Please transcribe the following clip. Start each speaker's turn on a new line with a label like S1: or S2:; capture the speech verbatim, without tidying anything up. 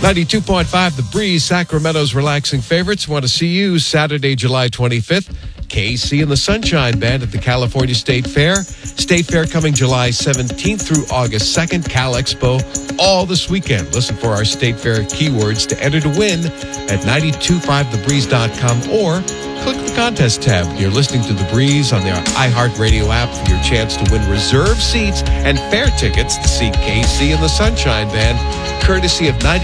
S1: ninety-two point five The Breeze, Sacramento's relaxing favorites. Want to see you Saturday, July twenty-fifth. K C and the Sunshine Band at the California State Fair. State Fair coming July seventeenth through August second. Cal Expo all this weekend. Listen for our State Fair keywords to enter to win at nine two five the breeze dot com or click the contest tab. You're listening to The Breeze on the iHeartRadio app for your chance to win reserved seats and fair tickets to see K C and the Sunshine Band, courtesy of ninety.